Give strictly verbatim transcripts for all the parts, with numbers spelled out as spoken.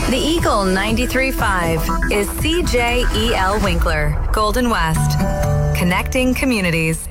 The Eagle ninety-three point five is C J E L Winkler, Golden West, connecting communities.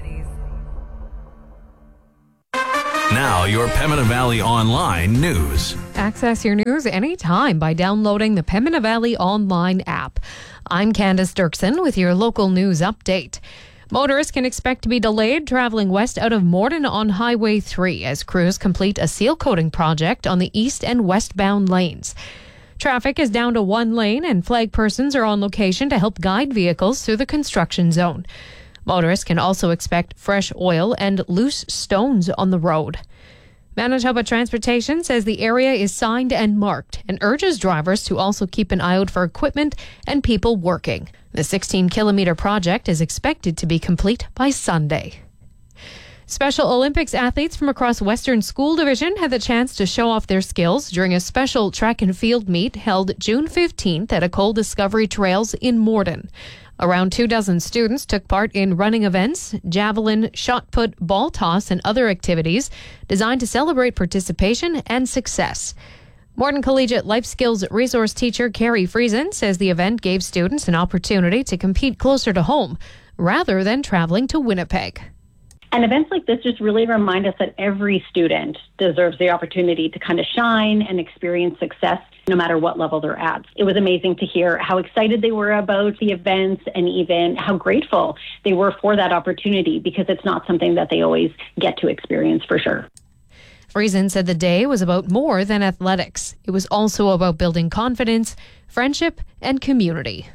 Now, your Pembina Valley Online news. Access your news anytime by downloading the Pembina Valley Online app. I'm Candace Dirksen with your local news update. Motorists can expect to be delayed traveling west out of Morden on Highway three as crews complete a seal coating project on the east and westbound lanes. Traffic is down to one lane and flag persons are on location to help guide vehicles through the construction zone. Motorists can also expect fresh oil and loose stones on the road. Manitoba Transportation says the area is signed and marked and urges drivers to also keep an eye out for equipment and people working. The sixteen kilometre project is expected to be complete by Sunday. Special Olympics athletes from across Western School Division had the chance to show off their skills during a special track and field meet held June fifteenth at Ecole Discovery Trails in Morden. Around two dozen students took part in running events, javelin, shot put, ball toss, and other activities designed to celebrate participation and success. Morden Collegiate Life Skills Resource Teacher Carrie Friesen says the event gave students an opportunity to compete closer to home rather than traveling to Winnipeg. And events like this just really remind us that every student deserves the opportunity to kind of shine and experience success no matter what level they're at. It was amazing to hear how excited they were about the events and even how grateful they were for that opportunity because it's not something that they always get to experience for sure. Friesen said the day was about more than athletics. It was also about building confidence, friendship, and community.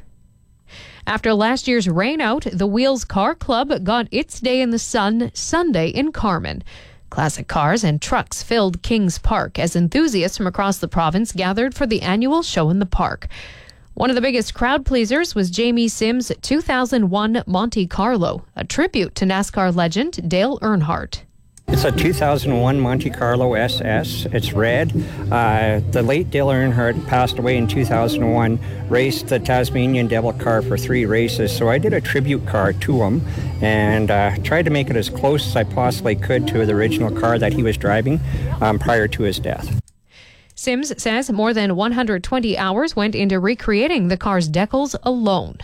After last year's rainout, the Wheels Car Club got its day in the sun Sunday in Carman. Classic cars and trucks filled Kings Park as enthusiasts from across the province gathered for the annual show in the park. One of the biggest crowd pleasers was Jamie Sims' two thousand one Monte Carlo, a tribute to NASCAR legend Dale Earnhardt. It's a two thousand one Monte Carlo S S. It's red. Uh, the late Dale Earnhardt passed away in two thousand one, raced the Tasmanian Devil car for three races, so I did a tribute car to him and uh, tried to make it as close as I possibly could to the original car that he was driving um, prior to his death. Sims says more than one hundred twenty hours went into recreating the car's decals alone.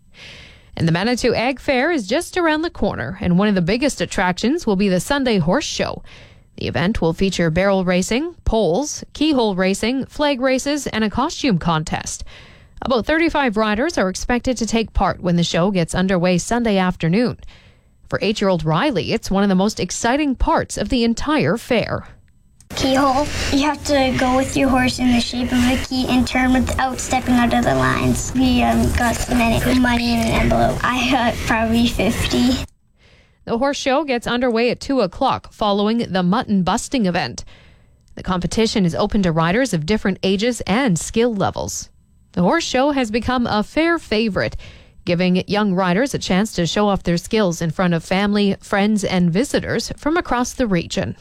And the Manitou Ag Fair is just around the corner, and one of the biggest attractions will be the Sunday Horse Show. The event will feature barrel racing, poles, keyhole racing, flag races, and a costume contest. About thirty-five riders are expected to take part when the show gets underway Sunday afternoon. For eight-year-old Riley, it's one of the most exciting parts of the entire fair. Keyhole. You have to go with your horse in the shape of a key and turn without stepping out of the lines. We um, got some money in an envelope. I got probably fifty. The horse show gets underway at two o'clock following the mutton busting event. The competition is open to riders of different ages and skill levels. The horse show has become a fair favorite, giving young riders a chance to show off their skills in front of family, friends, and visitors from across the region.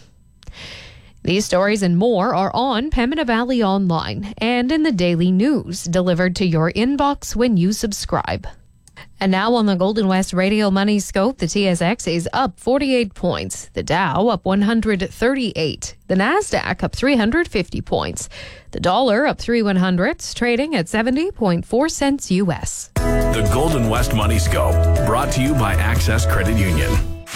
These stories and more are on Pembina Valley Online and in the daily news delivered to your inbox when you subscribe. And now on the Golden West Radio Money Scope, the T S X is up forty-eight points. The Dow up one hundred thirty-eight. The Nasdaq up three hundred fifty points. The dollar up three one hundredths, trading at seventy point four cents U S. The Golden West Money Scope, brought to you by Access Credit Union.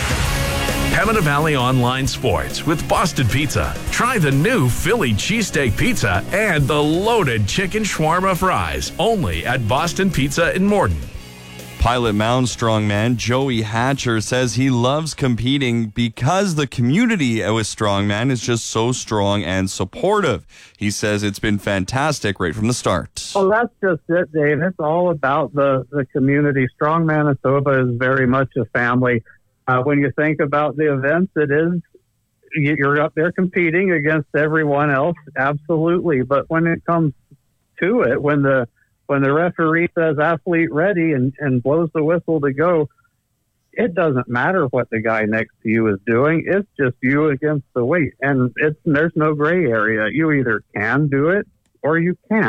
Pembina Valley Online Sports with Boston Pizza. Try the new Philly cheesesteak pizza and the loaded chicken shawarma fries, only at Boston Pizza in Morden. Pilot Mound strongman Joey Hatcher says he loves competing because the community with strongman is just so strong and supportive. He says it's been fantastic right from the start. Well, that's just it, Dave. It's all about the, the community. Strong Manitoba is very much a family. Uh, when you think about the events, it is, you're up there competing against everyone else, absolutely. But when it comes to it, when the when the referee says athlete ready and, and blows the whistle to go, it doesn't matter what the guy next to you is doing. It's just you against the weight. And it's there's no gray area. You either can do it or you can't.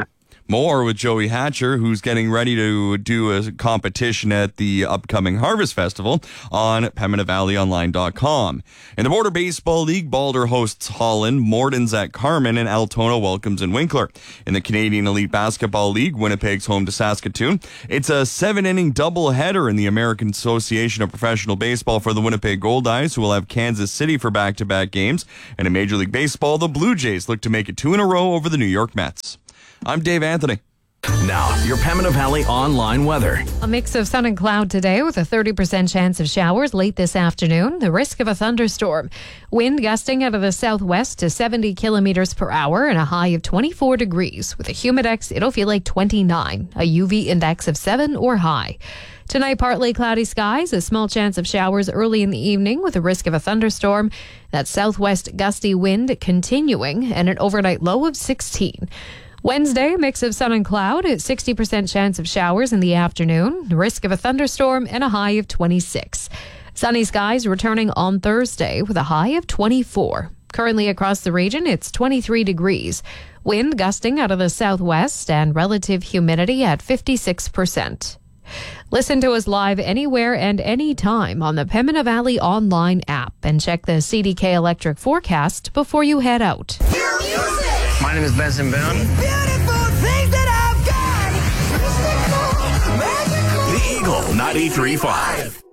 More with Joey Hatcher, who's getting ready to do a competition at the upcoming Harvest Festival on Pembina Valley Online dot com. In the Border Baseball League, Balder hosts Holland, Morton's at Carman, and Altona welcomes in Winkler. In the Canadian Elite Basketball League, Winnipeg's home to Saskatoon. It's a seven-inning doubleheader in the American Association of Professional Baseball for the Winnipeg Goldeyes, who will have Kansas City for back-to-back games. And in Major League Baseball, the Blue Jays look to make it two in a row over the New York Mets. I'm Dave Anthony. Now, your Pembina Valley online weather. A mix of sun and cloud today with a thirty percent chance of showers late this afternoon. The risk of a thunderstorm. Wind gusting out of the southwest to seventy kilometers per hour and a high of twenty-four degrees. With a humidex, it'll feel like twenty-nine. A U V index of seven or high. Tonight, partly cloudy skies, a small chance of showers early in the evening with a risk of a thunderstorm. That southwest gusty wind continuing and an overnight low of sixteen. Wednesday, a mix of sun and cloud, at sixty percent chance of showers in the afternoon, risk of a thunderstorm and a high of twenty-six. Sunny skies returning on Thursday with a high of twenty-four. Currently across the region, it's twenty-three degrees. Wind gusting out of the southwest and relative humidity at fifty-six percent. Listen to us live anywhere and anytime on the Pembina Valley Online app and check the C D K Electric forecast before you head out. My name is Benson Boone. The Eagle ninety-three point five.